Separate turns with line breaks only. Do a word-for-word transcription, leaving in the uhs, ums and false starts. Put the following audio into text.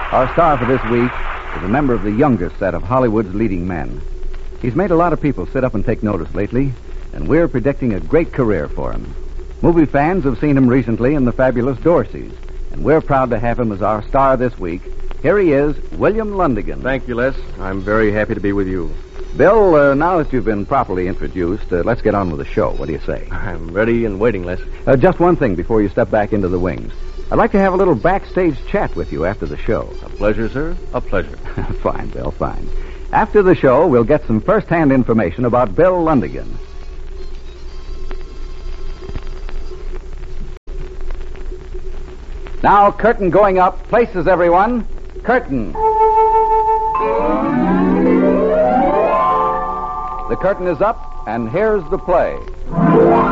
Our star for this week is a member of the youngest set of Hollywood's leading men. He's made a lot of people sit up and take notice lately, and we're predicting a great career for him. Movie fans have seen him recently in The Fabulous Dorseys, and we're proud to have him as our star this week. Here he is, William Lundigan.
Thank you, Les. I'm very happy to be with you.
Bill, uh, now that you've been properly introduced, uh, let's get on with the show. What do you say?
I'm ready and waiting, Les.
Uh, just one thing before you step back into the wings. I'd like to have a little backstage chat with you after the show.
A pleasure, sir. A pleasure.
Fine, Bill, fine. After the show, we'll get some first-hand information about Bill Lundigan. Now, curtain going up. Places, everyone. Curtain. The curtain is up, and here's the play.